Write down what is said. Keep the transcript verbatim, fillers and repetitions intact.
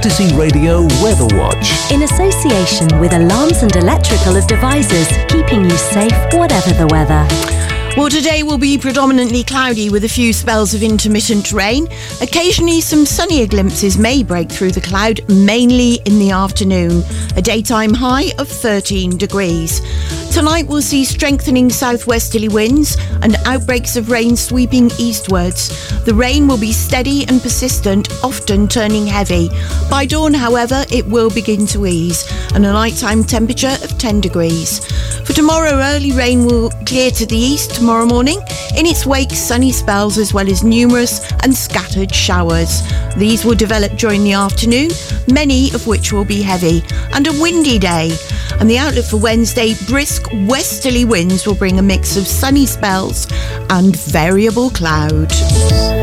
Active Radio Weather Watch. In association with Alarms and Electrical Devices, keeping you safe whatever the weather. Well, today will be predominantly cloudy with a few spells of intermittent rain. Occasionally some sunnier glimpses may break through the cloud, mainly in the afternoon. A daytime high of thirteen degrees. Tonight we'll see strengthening southwesterly winds and outbreaks of rain sweeping eastwards. The rain will be steady and persistent, often turning heavy. By dawn, however, it will begin to ease, and a nighttime temperature of ten degrees. For tomorrow, early rain will clear to the east tomorrow morning. In its wake, sunny spells as well as numerous and scattered showers. These will develop during the afternoon, many of which will be heavy, and a windy day. And the outlook for Wednesday, brisk westerly winds will bring a mix of sunny spells and variable cloud.